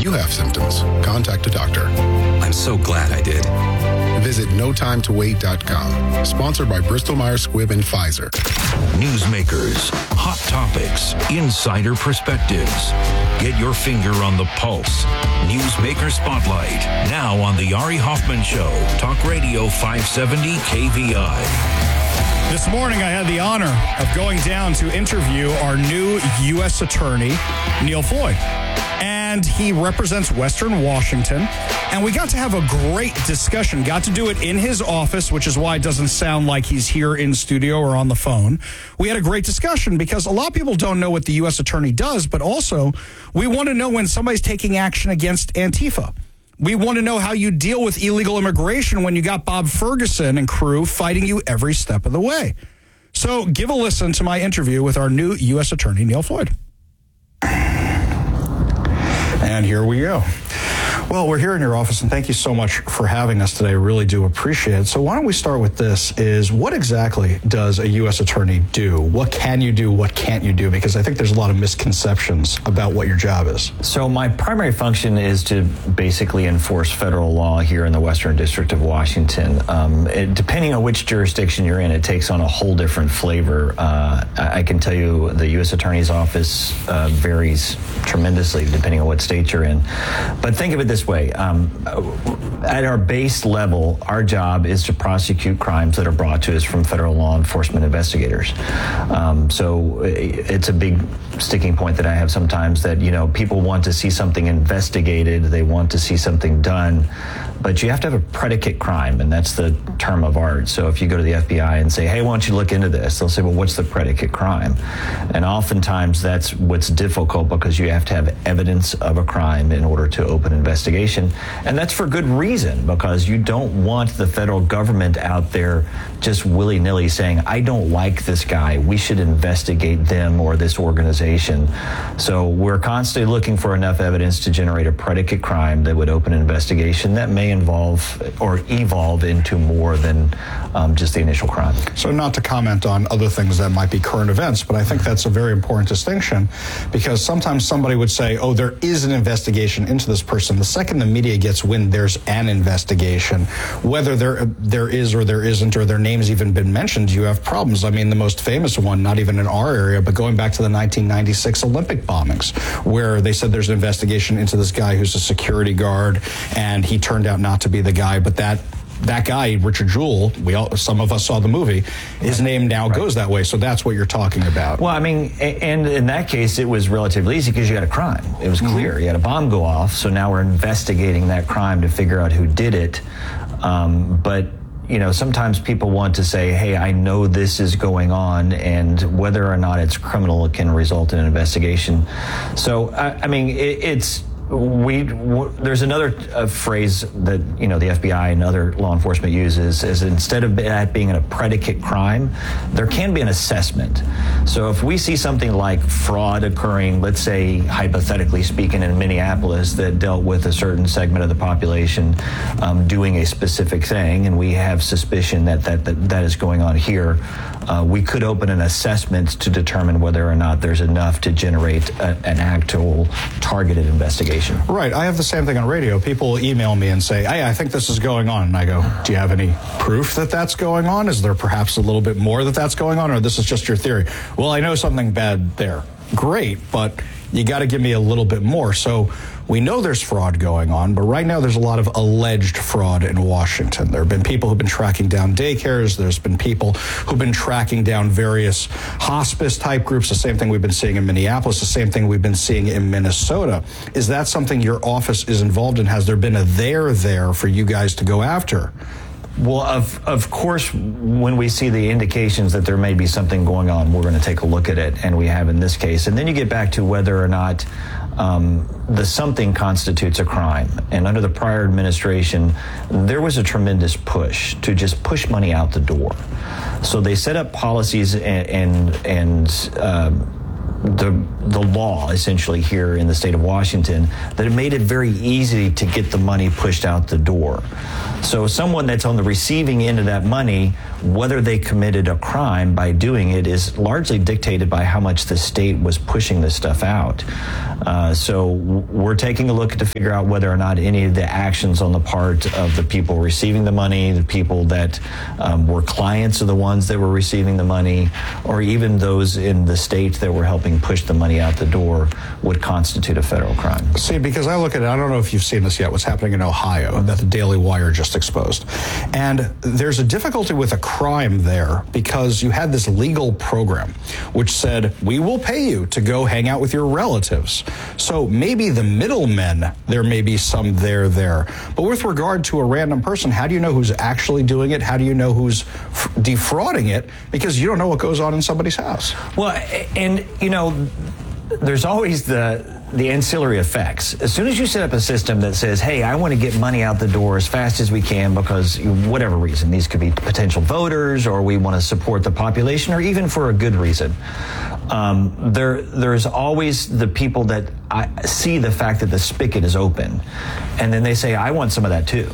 you have symptoms, contact a doctor. I'm so glad I did. Visit notimetowait.com. Sponsored by Bristol-Myers Squibb and Pfizer. Newsmakers, hot topics, insider perspectives. Get your finger on the pulse. Newsmaker Spotlight, now on The Ari Hoffman Show. Talk Radio 570 KVI. This morning, I had the honor of going down to interview our new U.S. Attorney, Neil Floyd. And he represents Western Washington. And we got to have a great discussion. Got to do it in his office, which is why it doesn't sound like he's here in studio or on the phone. We had a great discussion because a lot of people don't know what the U.S. Attorney does, but also we want to know when somebody's taking action against Antifa. We want to know how you deal with illegal immigration when you got Bob Ferguson and crew fighting you every step of the way. So give a listen to my interview with our new U.S. Attorney, Neil Floyd. And here we go. Well, we're here in your office, and thank you so much for having us today. I really do appreciate it. So why don't we start with this, is what exactly does a U.S. attorney do? What can you do? What can't you do? Because I think there's a lot of misconceptions about what your job is. So my primary function is to basically enforce federal law here in the Western District of Washington. Depending on which jurisdiction you're in, it takes on a whole different flavor. I can tell you the U.S. Attorney's Office varies tremendously depending on what state you're in. But think of it this way. At our base level, our job is to prosecute crimes that are brought to us from federal law enforcement investigators. So it's a big sticking point that I have sometimes that, people want to see something investigated, they want to see something done, but you have to have a predicate crime, and that's the term of art. So if you go to the FBI and say, hey, why don't you look into this? They'll say, well, what's the predicate crime? And oftentimes that's what's difficult because you have to have evidence of a crime in order to open an investigation. And that's for good reason, because you don't want the federal government out there just willy-nilly saying, I don't like this guy, we should investigate them or this organization. So we're constantly looking for enough evidence to generate a predicate crime that would open an investigation that may involve or evolve into more than just the initial crime. So not to comment on other things that might be current events, but I think that's a very important distinction, because sometimes somebody would say, oh, there is an investigation into this person. The second the media gets wind there's an investigation, whether there is or there isn't, or their name's even been mentioned, you have problems. I mean, the most famous one, not even in our area, but going back to the 1996 Olympic bombings, where they said there's an investigation into this guy who's a security guard, and he turned out not to be the guy, but that guy, Richard Jewell, some of us saw the movie, his name now goes that way. So that's what you're talking about. Well, I mean, and in that case, it was relatively easy because you had a crime. It was clear. You had a bomb go off. So now we're investigating that crime to figure out who did it. But sometimes people want to say, hey, I know this is going on, and whether or not it's criminal, it can result in an investigation. So, I mean, there's another phrase that the FBI and other law enforcement uses, is instead of that being a predicate crime, there can be an assessment. So if we see something like fraud occurring, let's say hypothetically speaking in Minneapolis, that dealt with a certain segment of the population doing a specific thing, and we have suspicion that is going on here, we could open an assessment to determine whether or not there's enough to generate an actual targeted investigation. Right. I have the same thing on radio. People email me and say, hey, I think this is going on. And I go, do you have any proof that that's going on? Is there perhaps a little bit more that's going on? Or this is just your theory? Well, I know something bad there. Great, but you got to give me a little bit more. So we know there's fraud going on, but right now there's a lot of alleged fraud in Washington. There have been people who've been tracking down daycares. There's been people who've been tracking down various hospice-type groups, the same thing we've been seeing in Minneapolis, the same thing we've been seeing in Minnesota. Is that something your office is involved in? Has there been a there for you guys to go after? Well, of course, when we see the indications that there may be something going on, we're going to take a look at it, and we have in this case. And then you get back to whether or not the something constitutes a crime. And under the prior administration, there was a tremendous push to just push money out the door. So they set up policies and the law essentially here in the state of Washington, that it made it very easy to get the money pushed out the door. So someone that's on the receiving end of that money, whether they committed a crime by doing it is largely dictated by how much the state was pushing this stuff out. So we're taking a look to figure out whether or not any of the actions on the part of the people receiving the money, the people that were clients of the ones that were receiving the money, or even those in the state that were helping push the money out the door would constitute a federal crime. See, because I look at it, I don't know if you've seen this yet, what's happening in Ohio that the Daily Wire just exposed. And there's a difficulty with a crime there because you had this legal program which said, we will pay you to go hang out with your relatives. So maybe the middlemen, there may be some there. But with regard to a random person, how do you know who's actually doing it? How do you know who's defrauding it? Because you don't know what goes on in somebody's house. Well, and, you know, there's always the ancillary effects. As soon as you set up a system that says, hey, I want to get money out the door as fast as we can because whatever reason, these could be potential voters or we want to support the population or even for a good reason. There's always the people that see the fact that the spigot is open and then they say, I want some of that too.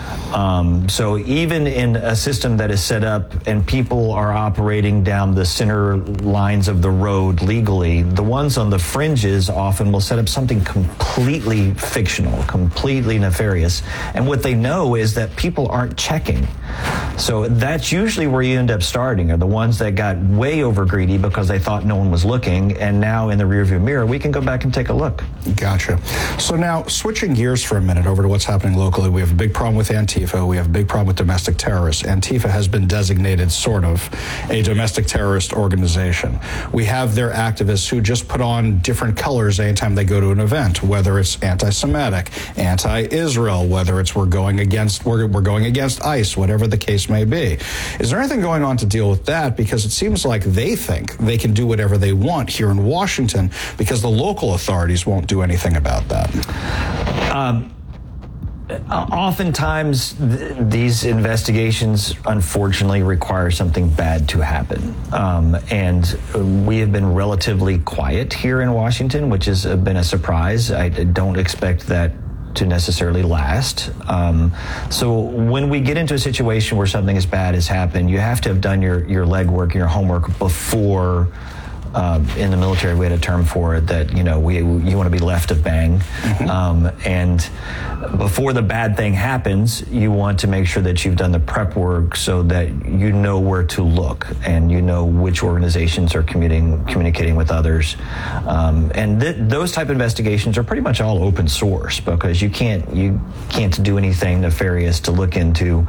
So even in a system that is set up and people are operating down the center lines of the road legally, the ones on the fringes often will set up something completely fictional, completely nefarious. And what they know is that people aren't checking. So that's usually where you end up starting, are the ones that got way over greedy because they thought no one was looking. And now in the rearview mirror, we can go back and take a look. Gotcha. So now switching gears for a minute over to what's happening locally, we have a big problem with Antifa. We have a big problem with domestic terrorists. Antifa has been designated sort of a domestic terrorist organization. We have their activists who just put on different colors anytime they go to an event, whether it's anti-Semitic, anti-Israel, whether it's we're going against ICE, whatever the case may be. Is there anything going on to deal with that? Because it seems like they think they can do whatever they want here in Washington because the local authorities won't do anything about that. Oftentimes, these investigations, unfortunately, require something bad to happen. And we have been relatively quiet here in Washington, which has been a surprise. I don't expect that to necessarily last. So when we get into a situation where something as bad has happened, you have to have done your legwork, your homework before. In the military, we had a term for it that, you know, you want to be left of bang. Mm-hmm. And before the bad thing happens, you want to make sure that you've done the prep work so that you know where to look and you know which organizations are communicating with others. And those type of investigations are pretty much all open source because you can't do anything nefarious to look into,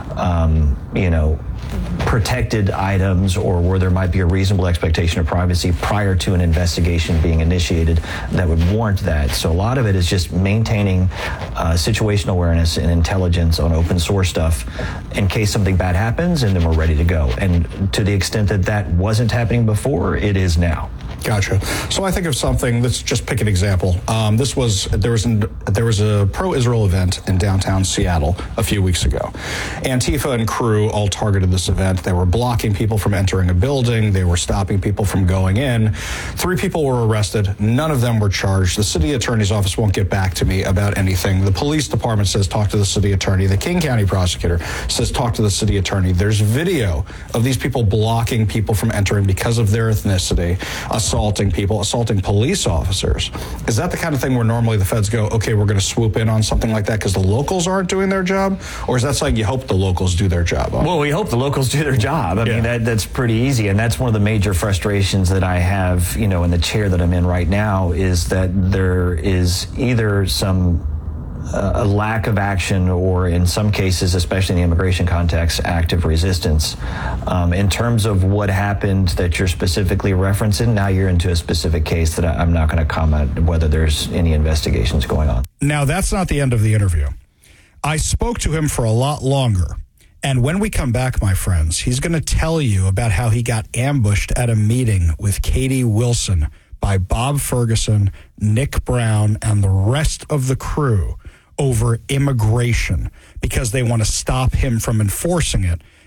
protected items or where there might be a reasonable expectation of privacy prior to an investigation being initiated that would warrant that. So a lot of it is just maintaining situational awareness and intelligence on open source stuff in case something bad happens, and then we're ready to go. And to the extent that that wasn't happening before, it is now. Gotcha. So I think of something, let's just pick an example. There was a pro-Israel event in downtown Seattle a few weeks ago. Antifa and crew all targeted this event. They were blocking people from entering a building. They were stopping people from going in. 3 people were arrested. None of them were charged. The city attorney's office won't get back to me about anything. The police department says talk to the city attorney. The King County prosecutor says talk to the city attorney. There's video of these people blocking people from entering because of their ethnicity, assaulting people, assaulting police officers. Is that the kind of thing where normally the feds go, okay, we're going to swoop in on something like that because the locals aren't doing their job? Or is that something you hope the locals do their job on? Well, we hope the locals do their job. I mean, that's pretty easy. And that's one of the major frustrations that I have, in the chair that I'm in right now, is that there is either a lack of action or in some cases, especially in the immigration context, active resistance. In terms of what happened that you're specifically referencing, now you're into a specific case that I'm not going to comment whether there's any investigations going on. Now, that's not the end of the interview. I spoke to him for a lot longer. And when we come back, my friends, he's going to tell you about how he got ambushed at a meeting with Katie Wilson by Bob Ferguson, Nick Brown, and the rest of the crew over immigration because they want to stop him from enforcing it.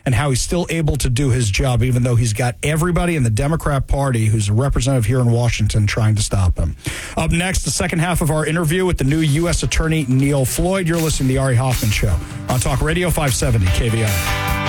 and how he's still able to do his job, even though he's got everybody in the Democrat Party who's a representative here in Washington trying to stop him. Up next, the second half of our interview with the new U.S. Attorney Neil Floyd. You're listening to the Ari Hoffman Show on Talk Radio 570 KVR.